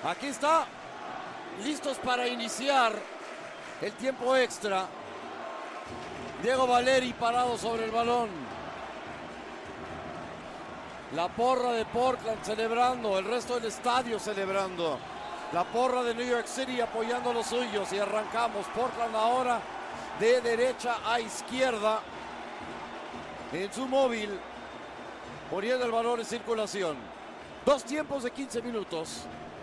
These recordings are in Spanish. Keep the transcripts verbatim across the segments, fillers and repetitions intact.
Aquí está, listos para iniciar el tiempo extra. Diego Valeri parado sobre el balón. La porra de Portland celebrando, el resto del estadio celebrando. La porra de New York City apoyando a los suyos y arrancamos. Portland ahora de derecha a izquierda en su móvil, poniendo el balón en circulación. Dos tiempos de quince minutos.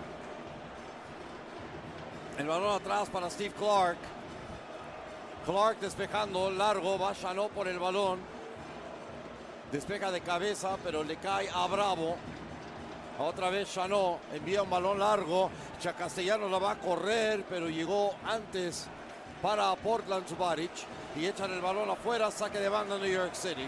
El balón atrás para Steve Clark. Clark despejando largo, va Chanot por el balón. Despeja de cabeza, pero le cae a Bravo. Otra vez Chanot envía un balón largo. Castellanos la va a correr, pero llegó antes para Portland Zubaric. Y echan el balón afuera, saque de banda New York City.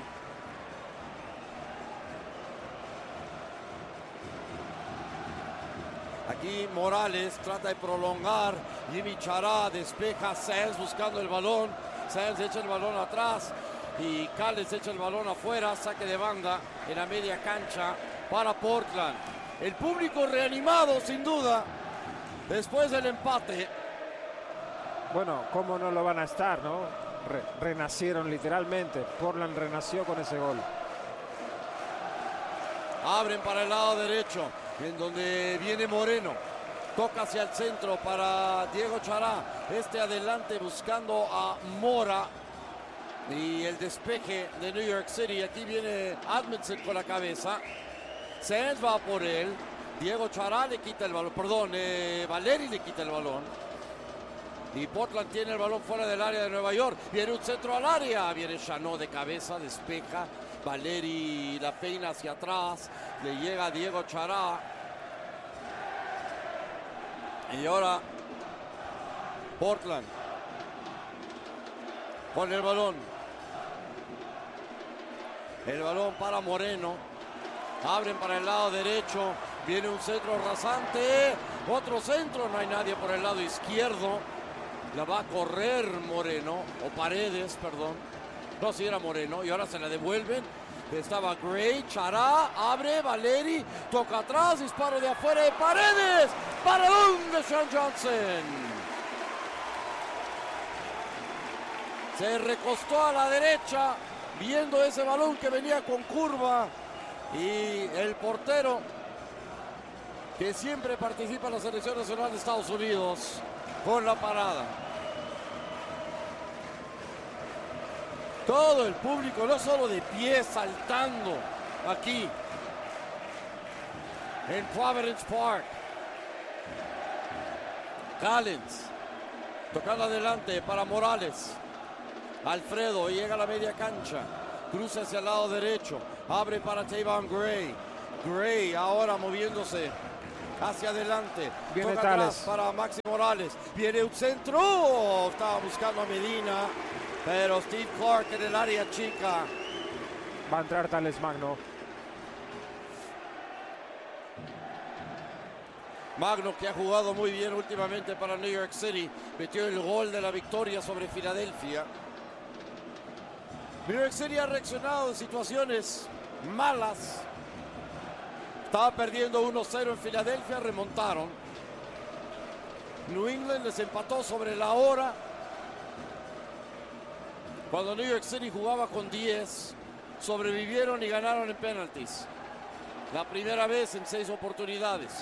Aquí Morales trata de prolongar. Jimmy Chará despeja. Sands buscando el balón. Sands echa el balón atrás. Y Cales echa el balón afuera. Saque de banda en la media cancha para Portland. El público reanimado sin duda después del empate. Bueno, cómo no lo van a estar, ¿no? Re renacieron literalmente. Portland renació con ese gol. Abren para el lado derecho, en donde viene Moreno. Toca hacia el centro para Diego Chará. Este adelante buscando a Mora. Y el despeje de New York City. Aquí viene Edmondson con la cabeza. Sands va por él. Diego Chará le quita el balón. Perdón, eh, Valeri le quita el balón. Y Portland tiene el balón fuera del área de Nueva York. Viene un centro al área. Viene Chanot de cabeza, despeja. Valeri la peina hacia atrás. Le llega Diego Chará. Y ahora Portland con el balón. El balón para Moreno. Abren para el lado derecho. Viene un centro rasante. Otro centro. No hay nadie por el lado izquierdo. La va a correr Moreno. O Paredes, perdón. No, si era Moreno. Y ahora se la devuelven. Estaba Gray. Chará. Abre. Valeri. Toca atrás. Disparo de afuera de Paredes. Paradón de Sean Johnson. Se recostó a la derecha. Viendo ese balón que venía con curva. Y el portero, que siempre participa en la selección nacional de Estados Unidos, con la parada. Todo el público, no solo de pie, saltando aquí en Providence Park. Callens tocando adelante para Morales. Alfredo llega a la media cancha. Cruza hacia el lado derecho. Abre para Tavon Gray. Gray ahora moviéndose hacia adelante. Viene Toca Tales atrás para Maxi Morales. Viene un centro. Estaba buscando a Medina. Pero Steve Clark en el área chica. Va a entrar Tales Magno. Magno, que ha jugado muy bien últimamente para New York City. Metió el gol de la victoria sobre Filadelfia. New York City ha reaccionado en situaciones malas. Estaba perdiendo uno cero en Filadelfia, remontaron. New England les empató sobre la hora. Cuando New York City jugaba con diez, sobrevivieron y ganaron en penalties. La primera vez en seis oportunidades.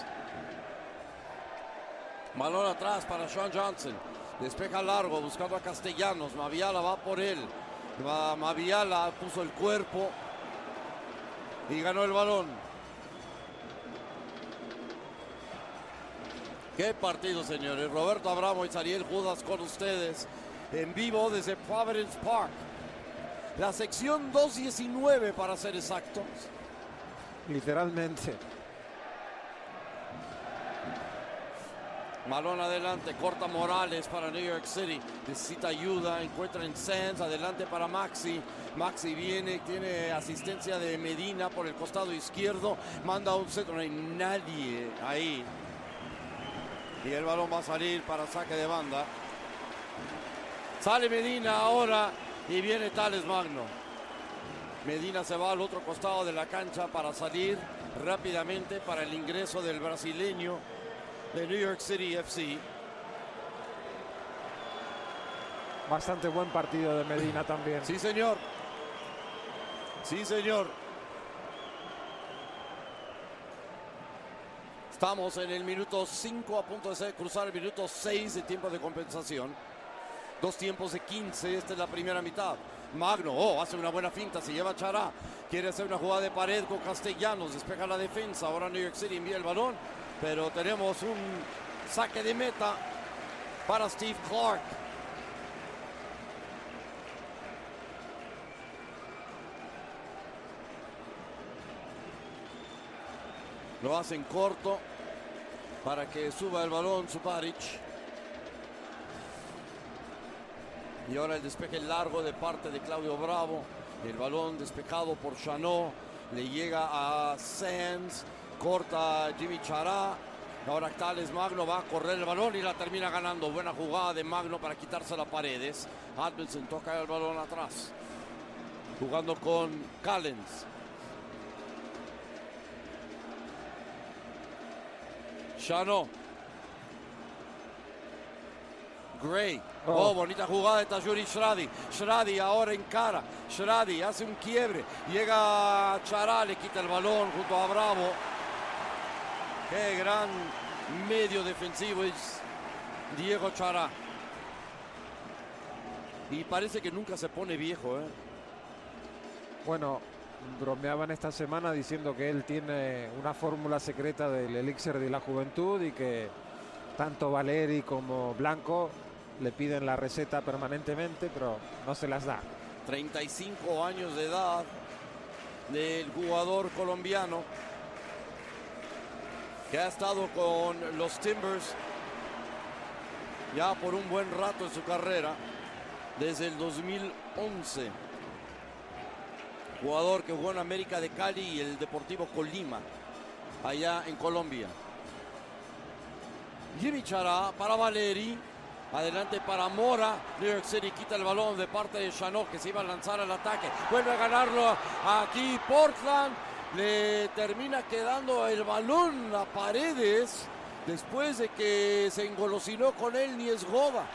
Balón atrás para Sean Johnson. Despeja largo buscando a Castellanos. Maviala va por él. Maviala puso el cuerpo y ganó el balón. Qué partido, señores. Roberto Abramo y Ariel Judas con ustedes en vivo desde Providence Park. La sección dos diecinueve para ser exactos. Literalmente. Balón adelante, corta Morales para New York City. Necesita ayuda, encuentra en Sands, adelante para Maxi. Maxi viene, tiene asistencia de Medina por el costado izquierdo. Manda un centro, no hay nadie ahí. Y el balón va a salir para saque de banda. Sale Medina ahora y viene Tales Magno. Medina se va al otro costado de la cancha para salir rápidamente para el ingreso del brasileño de New York City F C. Bastante buen partido de Medina también. Sí, señor. Sí, señor. Estamos en el minuto cinco, a punto de ser, cruzar el minuto seis de tiempo de compensación. Dos tiempos de quince, esta es la primera mitad. Magno, oh, hace una buena finta, se lleva Chará. Quiere hacer una jugada de pared con Castellanos, despeja la defensa. Ahora New York City envía el balón, pero tenemos un saque de meta para Steve Clark. Lo hacen corto para que suba el balón Subaric. Y ahora el despeje largo de parte de Claudio Bravo. El balón despejado por Chanot. Le llega a Sands. Corta Jimmy Chará. Ahora Tales Magno va a correr el balón y la termina ganando. Buena jugada de Magno para quitarse las paredes. Admelson toca el balón atrás. Jugando con Callens. Chanot. Gray. Oh. oh, bonita jugada de Tajouri Shradi. Shradi ahora encara. Shradi hace un quiebre. Llega Chará, le quita el balón junto a Bravo. Qué gran medio defensivo es Diego Chará. Y parece que nunca se pone viejo, ¿eh? Bueno, bromeaban esta semana diciendo que él tiene una fórmula secreta del elixir de la juventud y que tanto Valeri como Blanco le piden la receta permanentemente, pero no se las da. treinta y cinco años de edad del jugador colombiano que ha estado con los Timbers ya por un buen rato en su carrera, desde el dos mil once. Jugador que jugó en América de Cali y el Deportivo Colima, allá en Colombia. Jimmy Chará para Valeri. Adelante para Mora. New York City quita el balón de parte de Chanot, que se iba a lanzar al ataque. Vuelve a ganarlo aquí Portland. Le termina quedando el balón a Paredes después de que se engolosinó con él Niezgoda.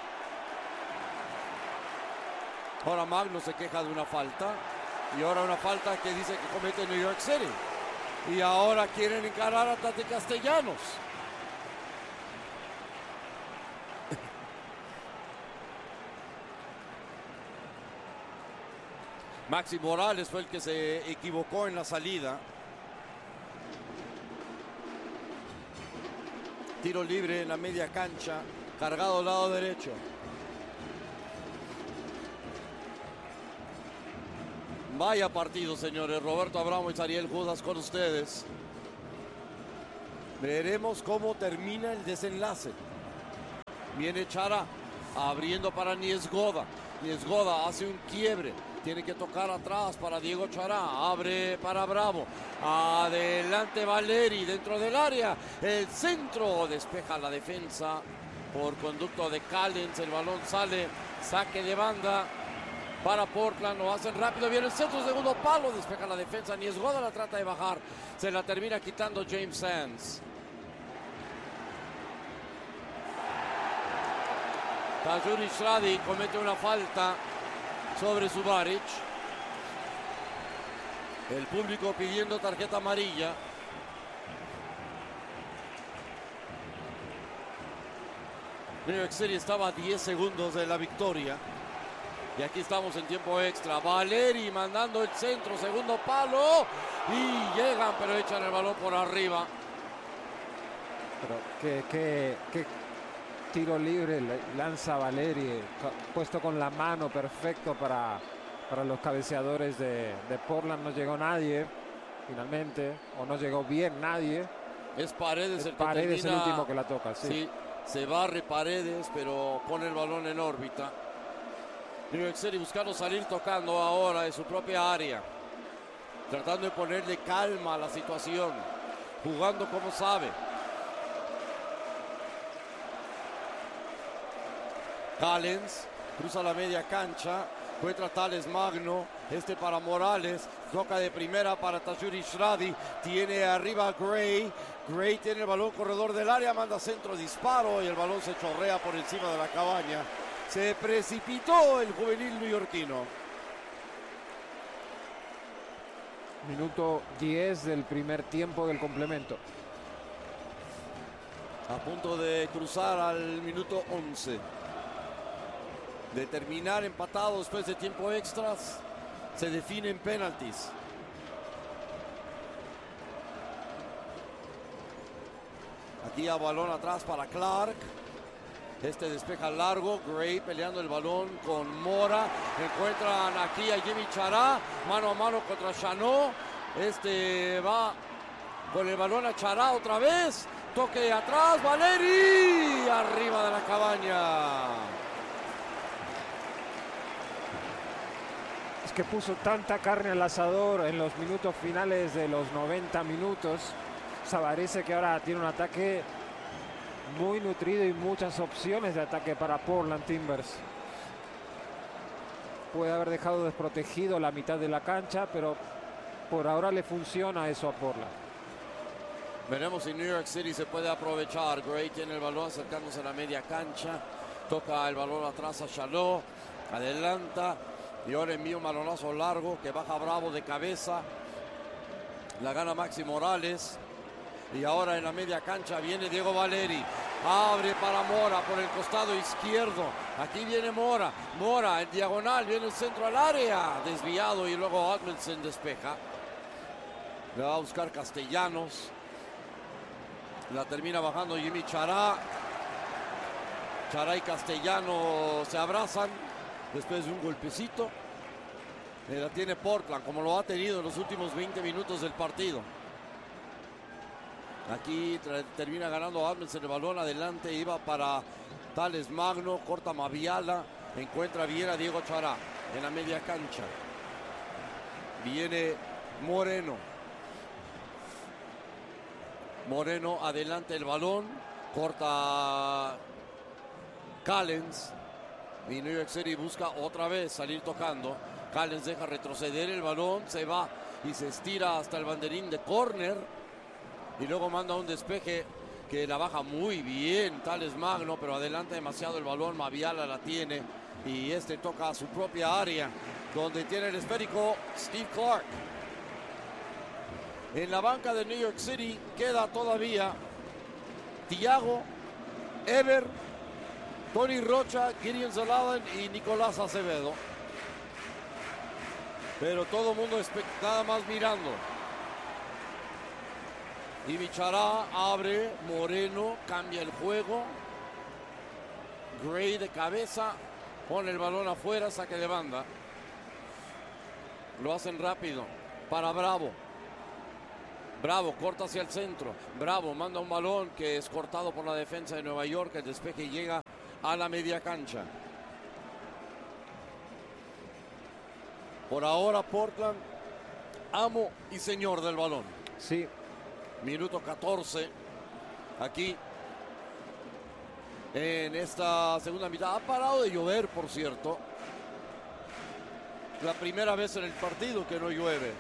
Ahora Magno se queja de una falta. Y ahora una falta que dice que comete New York City. Y ahora quieren encarar a Tate Castellanos. Maxi Morales fue el que se equivocó en la salida. Tiro libre en la media cancha. Cargado al lado derecho. Vaya partido, señores. Roberto Abramo y Ariel Judas con ustedes. Veremos cómo termina el desenlace. Viene Chará abriendo para Niezgoda. Niezgoda hace un quiebre. Tiene que tocar atrás para Diego Chará. Abre para Bravo. Adelante Valeri dentro del área. El centro despeja la defensa por conducto de Callens. El balón sale. Saque de banda para Portland. Lo hacen rápido. Viene el centro, segundo palo. Despeja la defensa. Niezgoda la trata de bajar. Se la termina quitando James Sands. Tajouri Shradi comete una falta sobre Subaric. El público pidiendo tarjeta amarilla. New York City estaba a diez segundos de la victoria. Y aquí estamos en tiempo extra. Valeri mandando el centro, segundo palo. Y llegan, pero echan el balón por arriba. Pero qué, qué, qué tiro libre lanza Valeri, puesto con la mano, perfecto para, para los cabeceadores de, de Portland. No llegó nadie, finalmente, o no llegó bien nadie. Es Paredes, es el, Paredes que termina, el último que la toca, sí. sí. Se barre Paredes, pero pone el balón en órbita. New York City buscando salir tocando ahora en su propia área. Tratando de ponerle calma a la situación. Jugando como sabe. Callens cruza la media cancha. Encuentra Tales Magno. Este para Morales. Toca de primera para Tajouri Shradi. Tiene arriba a Gray. Gray tiene el balón corredor del área. Manda centro, disparo y el balón se chorrea por encima de la cabaña. Se precipitó el juvenil neoyorquino. Minuto diez del primer tiempo del complemento. A punto de cruzar al minuto once. De terminar empatado después de tiempo extras. Se definen penaltis. Aquí a balón atrás para Clark. Este despeja largo. Gray peleando el balón con Mora. Encuentran aquí a Yimi Chará. Mano a mano contra Chanot. Este va con el balón a Chará otra vez. Toque atrás. Valeri. Arriba de la cabaña. Es que puso tanta carne al asador en los minutos finales de los noventa minutos. Savarese, que ahora tiene un ataque muy nutrido y muchas opciones de ataque para Portland Timbers. Puede haber dejado desprotegido la mitad de la cancha, pero por ahora le funciona eso a Portland. Veremos si New York City se puede aprovechar. Gray tiene el balón acercándose a la media cancha. Toca el balón atrás a Chanot. Adelanta. Y ahora envía un balonazo largo que baja Bravo de cabeza. La gana Maxi Morales. Y ahora en la media cancha viene Diego Valeri. Abre para Mora por el costado izquierdo. Aquí viene Mora. Mora en diagonal. Viene el centro al área. Desviado y luego Admelsen despeja. Le va a buscar Castellanos. La termina bajando Yimi Chará. Chará y Castellanos se abrazan después de un golpecito. Eh, la tiene Portland, como lo ha tenido en los últimos veinte minutos del partido. Aquí termina ganando Admelsen el balón. Adelante iba para Tales Magno. Corta Maviala. Encuentra bien a Diego Chará en la media cancha. Viene Moreno. Moreno adelante el balón. Corta Callens. Y New York City busca otra vez salir tocando. Callens deja retroceder el balón. Se va y se estira hasta el banderín de córner. Y luego manda un despeje que la baja muy bien Tales Magno, pero adelanta demasiado el balón. Maviala la tiene y este toca a su propia área, donde tiene el esférico Steve Clark. En la banca de New York City queda todavía Thiago, Ever, Tony Rocha, Gideon Zaladan y Nicolás Acevedo. Pero todo el mundo nada más mirando. Y Bichará abre, Moreno cambia el juego. Gray de cabeza, pone el balón afuera, saque de banda. Lo hacen rápido para Bravo. Bravo corta hacia el centro. Bravo manda un balón que es cortado por la defensa de Nueva York. El despeje llega a la media cancha. Por ahora Portland, amo y señor del balón. Sí. Minuto catorce. Aquí en esta segunda mitad. Ha parado de llover, por cierto. La primera vez en el partido que no llueve.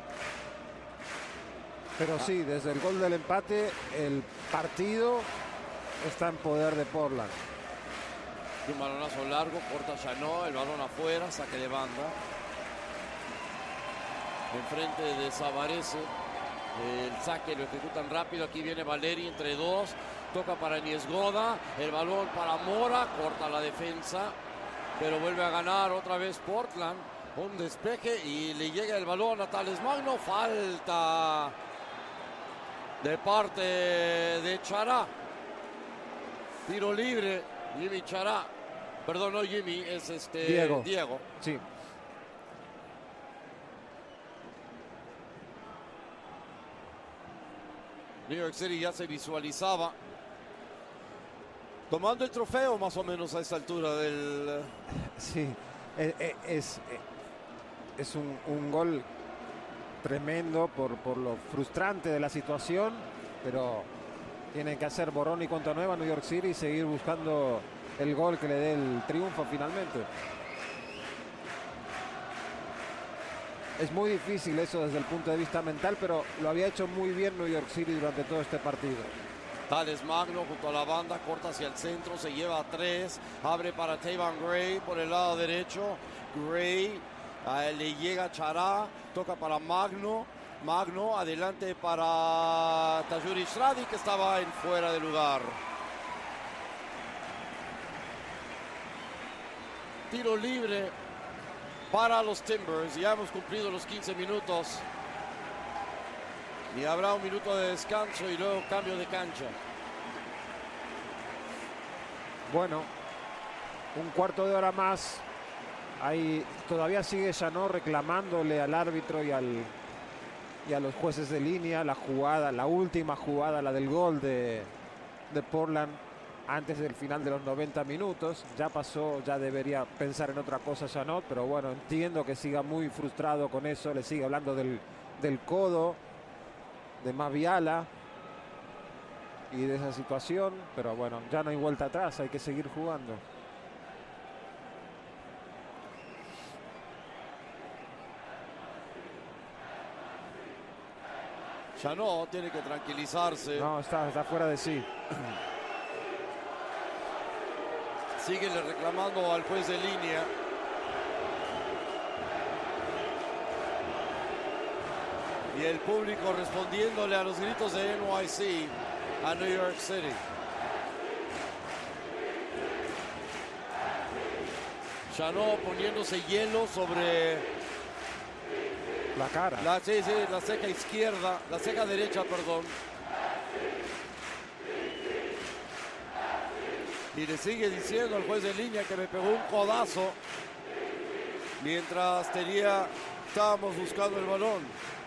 Pero sí, desde el gol del empate, el partido está en poder de Portland. Un balonazo largo, corta Chanot, el balón afuera, saque de banda. Enfrente de Savarese, el saque lo ejecutan rápido. Aquí viene Valeri entre dos, toca para Niesgoda, el balón para Mora, corta la defensa, pero vuelve a ganar otra vez Portland. Un despeje y le llega el balón a Tales Magno, falta de parte de Chará. Tiro libre, Yimi Chará. Perdón, no Jimmy, es este Diego. Diego. Sí. New York City ya se visualizaba tomando el trofeo más o menos a esta altura del... Sí, es, es, es un, un gol tremendo por, por lo frustrante de la situación, pero tienen que hacer borrón y cuenta nueva New York City y seguir buscando el gol que le dé el triunfo finalmente. es muy difícil eso desde el punto de vista mental, pero lo había hecho muy bien New York City durante todo este partido. Thales Magno junto a la banda, corta hacia el centro, se lleva a tres, abre para Taven Gray por el lado derecho. Gray eh, le llega a Chará, toca para Magno. Magno adelante para Tajouri Shradi, que estaba en fuera de lugar. Tiro libre para los Timbers. Ya hemos cumplido los quince minutos. Y habrá un minuto de descanso y luego cambio de cancha. Bueno, un cuarto de hora más. Ahí todavía sigue Chanot reclamándole al árbitro y, al, y a los jueces de línea la jugada, la última jugada, la del gol de, de Portland antes del final de los noventa minutos. Ya pasó, ya debería pensar en otra cosa Chanot, pero bueno, entiendo que siga muy frustrado con eso. Le sigue hablando del, del codo de Maviala y de esa situación, pero bueno, ya no hay vuelta atrás, hay que seguir jugando. Chanot tiene que tranquilizarse. No, está, está fuera de sí. Sigue reclamando al juez de línea. Y el público respondiéndole a los gritos de N Y C a New York City. Chanot poniéndose hielo sobre la cara. La, sí, sí, la ceja izquierda, la ceja derecha, perdón. Y le sigue diciendo al juez de línea que me pegó un codazo mientras tenía, estábamos buscando el balón.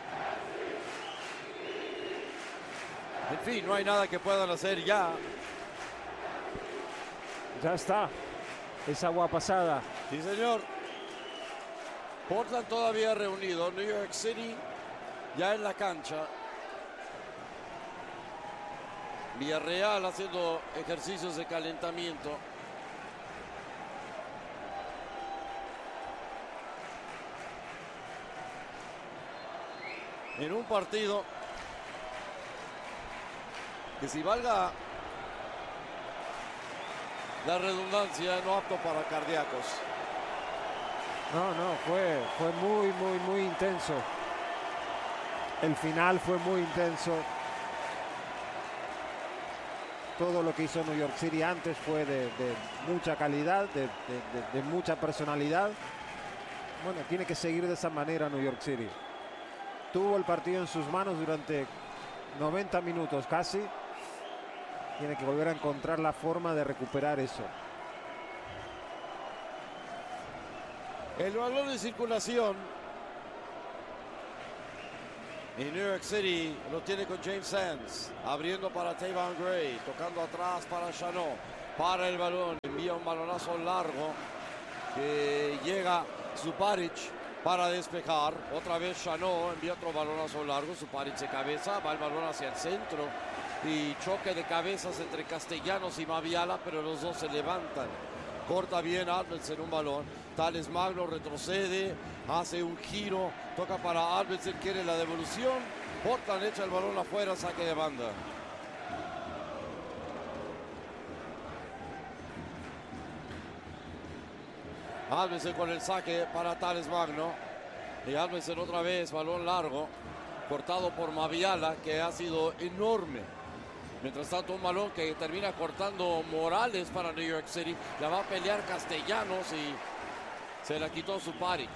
En fin, no hay nada que puedan hacer ya. Ya está. Es agua pasada. Sí, señor. Portland todavía reunido. New York City ya en la cancha. Villarreal haciendo ejercicios de calentamiento. En un partido que, si valga la redundancia, no apto para cardíacos. No, no, fue, fue muy, muy, muy intenso. El final fue muy intenso. Todo lo que hizo New York City antes fue de, de mucha calidad, de, de, de, de mucha personalidad. Bueno, tiene que seguir de esa manera New York City. Tuvo el partido en sus manos durante noventa minutos casi. Tiene que volver a encontrar la forma de recuperar eso. El balón de circulación y New York City lo tiene con James Sands, abriendo para Taven Gray, tocando atrás para Chanot, para el balón, envía un balonazo largo que llega Suparic para despejar. Otra vez Chanot envía otro balonazo largo, Suparic se cabeza, va el balón hacia el centro y choque de cabezas entre Castellanos y Maviala, pero los dos se levantan. Corta bien Albelsen un balón. Thales Magno retrocede, hace un giro, toca para Albelsen, quiere la devolución. Portland echa el balón afuera, saque de banda. Albelsen con el saque para Thales Magno. Y Albelsen otra vez, balón largo, cortado por Maviala, que ha sido enorme. Mientras tanto, un balón que termina cortando Morales para New York City. La va a pelear Castellanos y se la quitó Suparic.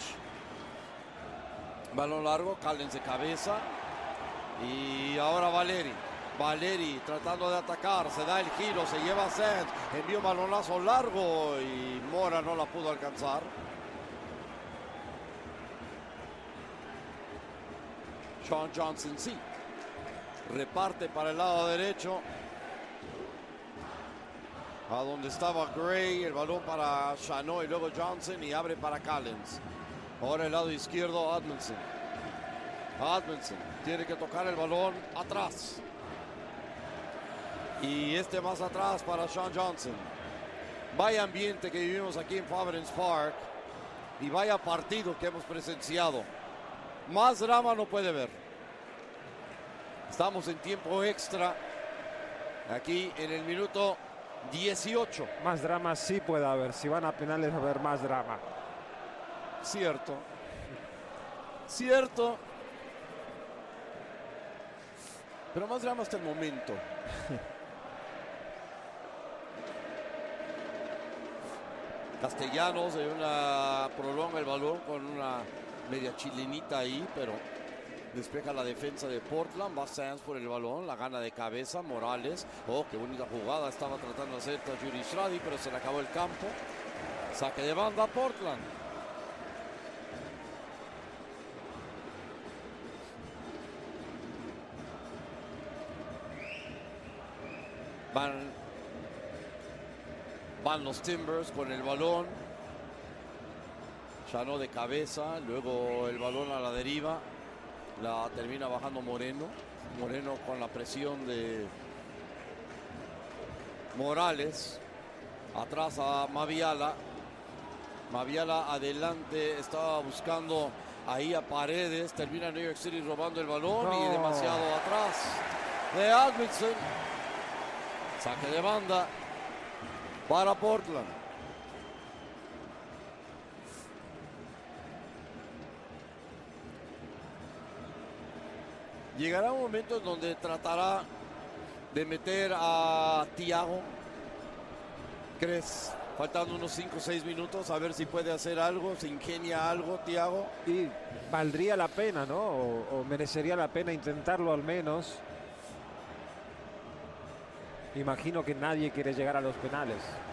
Balón largo, Callens de cabeza. Y ahora Valeri. Valeri tratando de atacar, se da el giro, se lleva a Sands. Envía un balonazo largo y Mora no la pudo alcanzar. Sean Johnson sí. Reparte para el lado derecho, a donde estaba Gray, el balón para Chanot y luego Johnson, y abre para Callens. Ahora el lado izquierdo, Edmondson. Edmondson tiene que tocar el balón atrás. Y este más atrás para Sean Johnson. Vaya ambiente que vivimos aquí en Providence Park y vaya partido que hemos presenciado. Más drama no puede haber. Estamos en tiempo extra. Aquí en el minuto dieciocho. Más drama sí puede haber. Si van a penales va a haber más drama. Cierto. Cierto. Pero más drama hasta el momento. Castellanos de una prolonga el balón con una media chilenita ahí, pero despeja la defensa de Portland. Va Sands por el balón, la gana de cabeza Morales. Oh, qué bonita jugada estaba tratando de hacer Tajouri Shradi, pero se le acabó el campo. Saque de banda Portland. Van, van los Timbers con el balón. Ya no de cabeza, luego el balón a la deriva. La termina bajando Moreno. Moreno con la presión de Morales. Atrás a Maviala. Maviala adelante, estaba buscando ahí a Paredes. Termina New York City robando el balón no. Y demasiado atrás de Admison. Saque de banda para Portland. Llegará un momento en donde tratará de meter a Thiago. ¿Crees? Faltando unos cinco o seis minutos, a ver si puede hacer algo, se ingenia algo, Thiago. Y valdría la pena, ¿no? O, o merecería la pena intentarlo al menos. Imagino que nadie quiere llegar a los penales.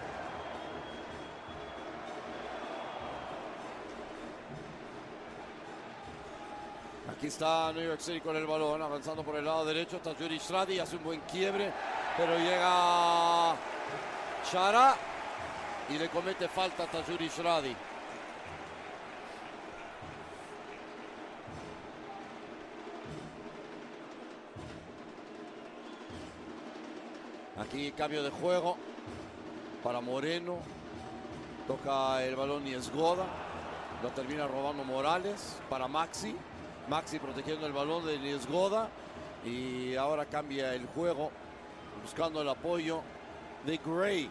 Aquí está New York City con el balón, avanzando por el lado derecho. Tajouri Shradi hace un buen quiebre, pero llega Chara y le comete falta a Tajouri Shradi. Aquí cambio de juego para Moreno. Toca el balón y Esgoda. Lo termina robando Morales para Maxi. Maxi protegiendo el balón de Niesgoda. Y ahora cambia el juego, buscando el apoyo de Gray.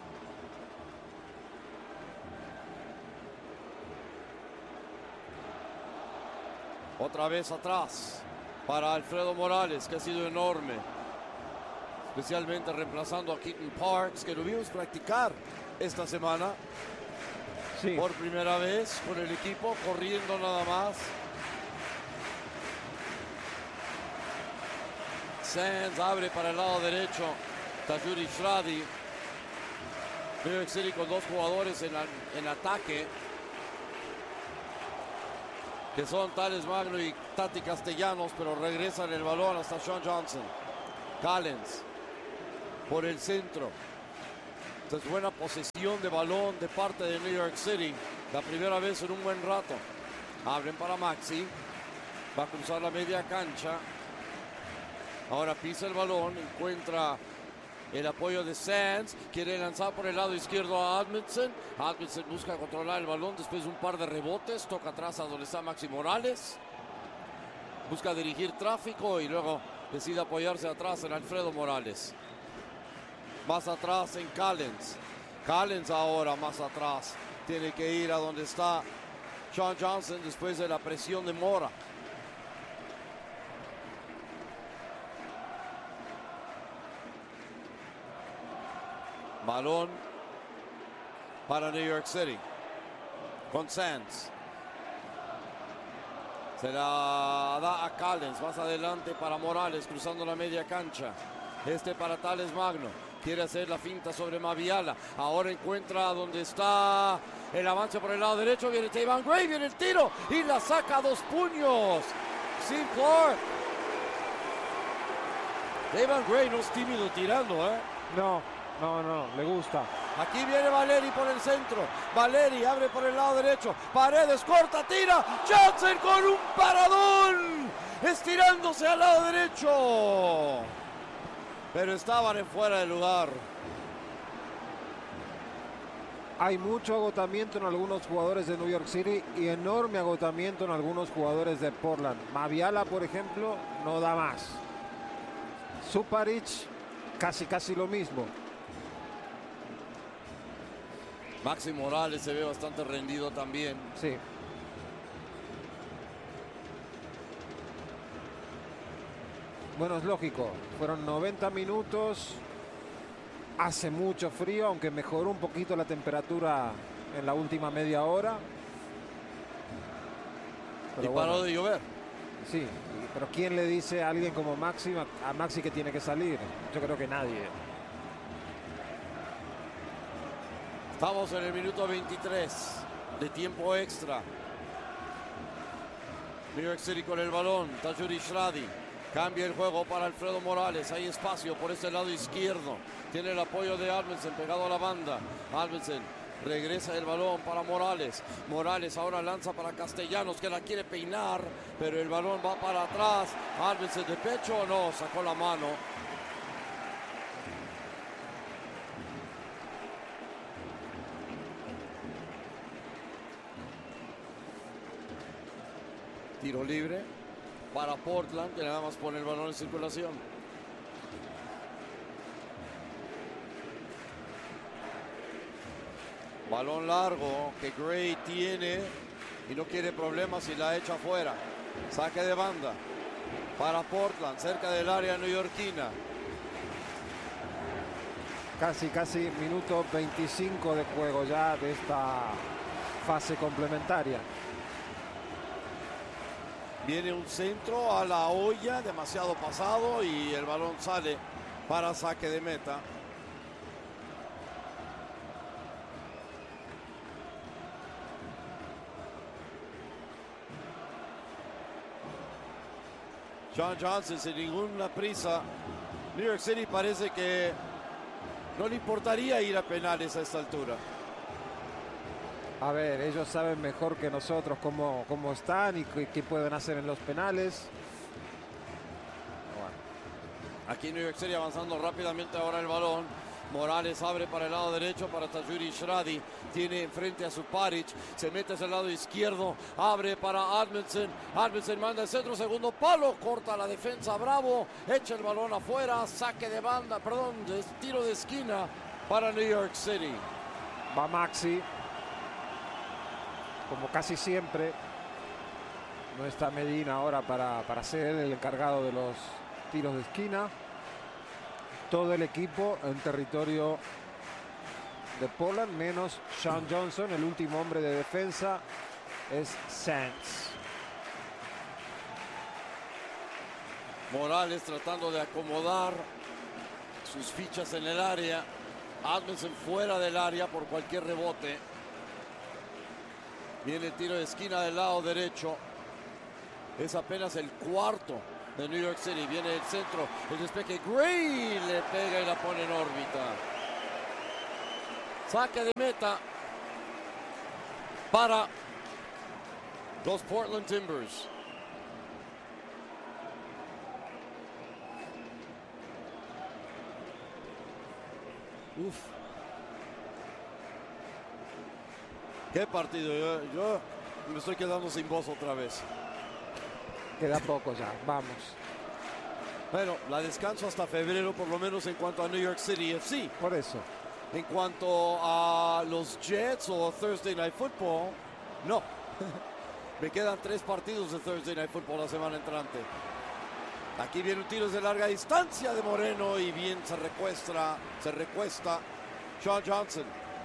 Otra vez atrás para Alfredo Morales, que ha sido enorme. Especialmente reemplazando a Keaton Parks, que lo vimos practicar esta semana. Sí. Por primera vez con el equipo, corriendo nada más. Sands abre para el lado derecho. Tajouri Shradi. New York City con dos jugadores en, en ataque, que son Thales Magno y Tati Castellanos, pero regresan el balón hasta Sean Johnson. Callens por el centro. Entonces, buena posesión de balón de parte de New York City. La primera vez en un buen rato. Abren para Maxi. Va a cruzar la media cancha. Ahora pisa el balón. Encuentra el apoyo de Sands. Quiere lanzar por el lado izquierdo a Admison. Admison busca controlar el balón después de un par de rebotes. Toca atrás a donde está Maxi Morales. Busca dirigir tráfico y luego decide apoyarse atrás en Alfredo Morales. Más atrás en Callens. Callens ahora más atrás. Tiene que ir a donde está Sean Johnson después de la presión de Mora. Balón para New York City. Con Sands. Se la da a Callens. Más adelante para Morales cruzando la media cancha. Este para Thales Magno. Quiere hacer la finta sobre Maviala. Ahora encuentra donde está el avance por el lado derecho. Viene Tavan Gray, viene el tiro y la saca a dos puños. Steve Clark. Tavan Gray no es tímido tirando, ¿eh? No, no, no, le gusta. Aquí viene Valeri por el centro. Valeri abre por el lado derecho. Paredes corta, tira. Johnson con un paradón. Estirándose al lado derecho. Pero estaban en fuera de lugar. Hay mucho agotamiento en algunos jugadores de New York City y enorme agotamiento en algunos jugadores de Portland. Maviala, por ejemplo, no da más. Suparic, casi casi lo mismo. Maxi Morales se ve bastante rendido también. Sí. Bueno, es lógico. Fueron noventa minutos. Hace mucho frío, aunque mejoró un poquito la temperatura en la última media hora. Pero y paró bueno, de llover. Sí, pero ¿quién le dice a alguien como Maxi, a Maxi que tiene que salir? Yo creo que nadie. Estamos en el minuto veintitrés de tiempo extra. New York City con el balón. Tajouri Shradi. Cambia el juego para Alfredo Morales. Hay espacio por este lado izquierdo. Tiene el apoyo de Albensen pegado a la banda. Albensen regresa el balón para Morales. Morales ahora lanza para Castellanos, que la quiere peinar, pero el balón va para atrás. Albensen de pecho, no, sacó la mano. Tiro libre para Portland, que nada más pone el balón en circulación. Balón largo que Gray tiene y no quiere problemas y la echa afuera. Saque de banda para Portland, cerca del área neoyorquina. Casi, casi minuto veinticinco de juego ya de esta fase complementaria. Viene un centro a la olla, demasiado pasado, y el balón sale para saque de meta. John Johnson sin ninguna prisa. New York City parece que no le importaría ir a penales a esta altura. A ver, ellos saben mejor que nosotros cómo, cómo están y qué, qué pueden hacer en los penales. Bueno. Aquí New York City avanzando rápidamente ahora el balón. Morales abre para el lado derecho para Tajouri Shradi. Tiene enfrente a Suparic. Se mete hacia el lado izquierdo. Abre para Albensen. Albensen manda el centro, segundo palo. Corta la defensa Bravo. Echa el balón afuera. Saque de banda, perdón, de tiro de esquina para New York City. Va Maxi. Como casi siempre, no está Medina ahora para, para ser el encargado de los tiros de esquina. Todo el equipo en territorio de Portland, menos Sean Johnson, el último hombre de defensa es Sands. Morales tratando de acomodar sus fichas en el área. Albensen fuera del área por cualquier rebote. Viene el tiro de esquina del lado derecho. Es apenas el cuarto de New York City. Viene el centro. El despeje. Gray le pega y la pone en órbita. Saque de meta para los Portland Timbers. Uf. Qué partido. Yo, yo me estoy quedando sin voz otra vez. Queda poco ya, vamos. Bueno, la descanso hasta febrero, por lo menos en cuanto a New York City F C. Por eso. En cuanto a los Jets o Thursday Night Football, no. Me quedan tres partidos de Thursday Night Football la semana entrante. Aquí viene un tiro de larga distancia de Moreno y bien se recuesta, se recuesta Sean Johnson.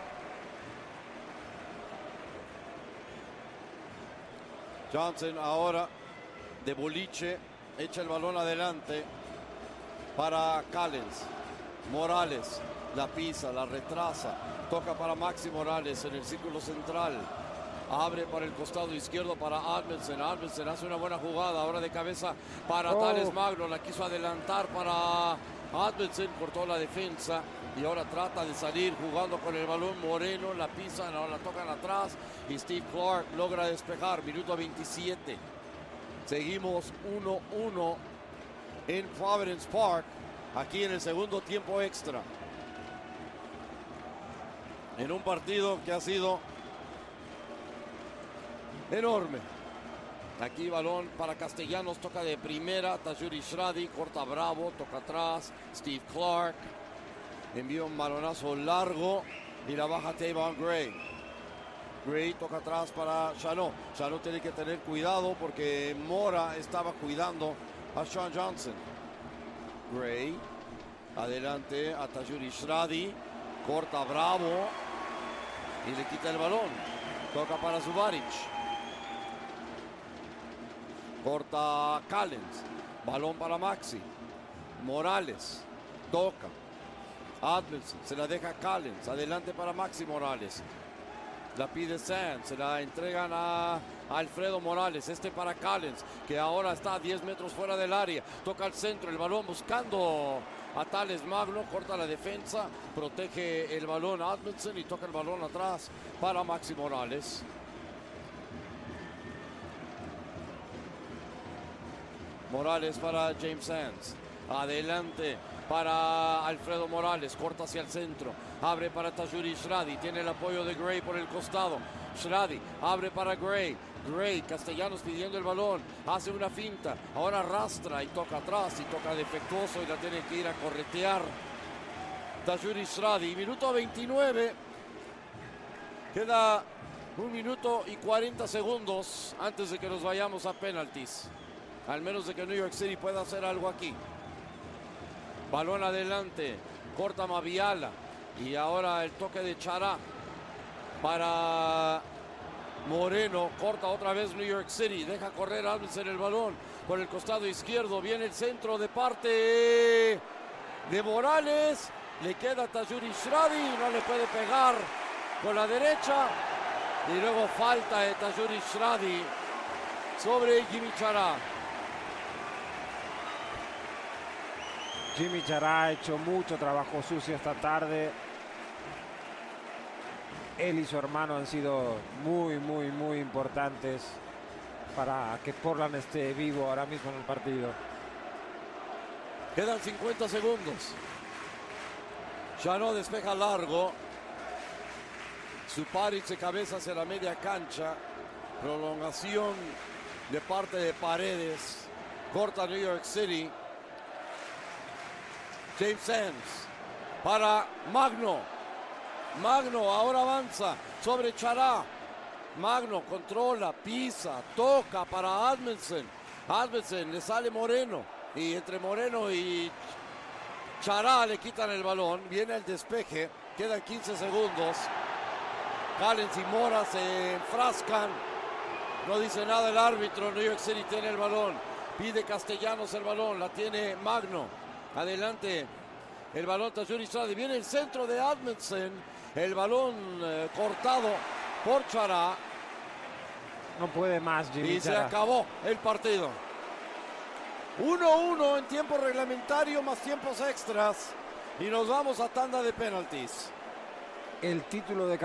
Johnson ahora de boliche, echa el balón adelante para Callens. Morales la pisa, la retrasa, toca para Maxi Morales en el círculo central. Abre para el costado izquierdo para Albensen. Albensen hace una buena jugada, ahora de cabeza para oh. Thales Magno, la quiso adelantar para Albensen, cortó la defensa y ahora trata de salir jugando con el balón. Moreno la pisan, ahora la tocan atrás y Steve Clark logra despejar. Minuto veintisiete. Seguimos uno uno en Providence Park, aquí en el segundo tiempo extra. en un partido que ha sido enorme. Aquí balón para Castellanos, toca de primera, Tajouri Shradi, corta Bravo, toca atrás, Steve Clark, envía un balonazo largo y la baja Tavon Gray. Gray toca atrás para Chanot. Chanot tiene que tener cuidado porque Mora estaba cuidando a Sean Johnson. Gray, adelante a Tajouri Shradi, corta Bravo y le quita el balón. Toca para Zubaric. Corta Callens, balón para Maxi, Morales, toca, Admelson, se la deja Callens, adelante para Maxi Morales, la pide Sands, se la entregan a Alfredo Morales, este para Callens, que ahora está a diez metros fuera del área, toca al centro, el balón buscando a Thales Magno, corta la defensa, protege el balón a Admelson y toca el balón atrás para Maxi Morales. Morales para James Sands, adelante para Alfredo Morales, corta hacia el centro, abre para Tajouri Shradi, tiene el apoyo de Gray por el costado, Shradi abre para Gray, Gray, Castellanos pidiendo el balón, hace una finta, ahora arrastra y toca atrás y toca defectuoso y la tiene que ir a corretear Tajouri Shradi. Minuto veintinueve, queda un minuto y cuarenta segundos antes de que nos vayamos a penaltis. Al menos de que New York City pueda hacer algo aquí. Balón adelante, corta Maviala. Y ahora el toque de Chará para Moreno. Corta otra vez New York City. Deja correr Alves en el balón. Por el costado izquierdo viene el centro de parte de Morales. Le queda Tajouri Shradi. No le puede pegar con la derecha. Y luego falta de Tajouri Shradi sobre Yimmi Chará. Yimmi Chará ha hecho mucho trabajo sucio esta tarde. Él y su hermano han sido muy, muy, muy importantes para que Portland esté vivo ahora mismo en el partido. Quedan cincuenta segundos. Chanot despeja largo. Zubaric se cabeza hacia la media cancha. Prolongación de parte de Paredes. Corta New York City. James Sands para Magno. Magno ahora avanza sobre Chará. Magno controla, pisa, toca para Admelson. Admelson le sale Moreno. Y entre Moreno y Chará le quitan el balón. Viene el despeje. Quedan quince segundos. Callens y Mora se enfrascan. No dice nada el árbitro. New York City tiene el balón. Pide Castellanos el balón. La tiene Magno. Adelante el balón Tajouri Shradi. Viene el centro de Admelson. El balón eh, cortado por Chará. No puede más Yimmi Y Chará. se acabó el partido. uno uno en tiempo reglamentario más tiempos extras. Y nos vamos a tanda de penaltis. El título de